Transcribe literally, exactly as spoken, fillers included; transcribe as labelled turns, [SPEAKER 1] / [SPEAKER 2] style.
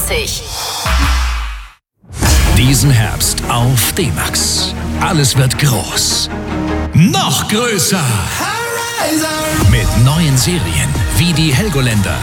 [SPEAKER 1] neunzig.
[SPEAKER 2] Diesen Herbst auf D-Max. Alles wird groß. Noch größer. Mit neuen Serien wie die Helgoländer,